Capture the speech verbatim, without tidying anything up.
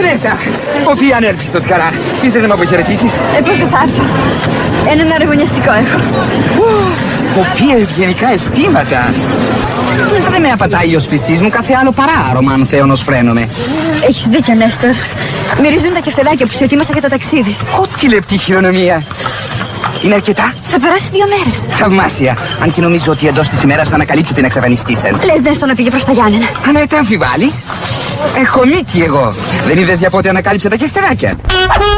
Ανέτα, οφεί ανέλθεις σκαρά. Ήθελες να με αποχαιρετήσεις? Ε, πώς δεν θα έρθω. Έναν αραγωνιαστικό έχω. Οφεί ευγενικά αισθήματα. Δεν με απατάει ο σπιστής μου, κάθε άλλο παρά άρωμα αν θέωνος φρένομαι. Έχεις δίκιο, Νέστορ. Μυρίζουν τα κεφτεδάκια που σου ετοίμασα για το ταξίδι. Ό,τι λεπτή χειρονομία. Είναι αρκετά? Θα περάσει δύο μέρες. Θαυμάσια. Αν και νομίζω ότι εντός της ημέρας θα ανακαλύψω την εξαφανιστήσεν. Λες Νέστορ να πήγε προς τα Γιάννενα. Ανέτα, αμφιβάλλεις? Έχω μύτη εγώ. Δεν είδες για πότε ανακάλυψε τα κεφτεδάκια?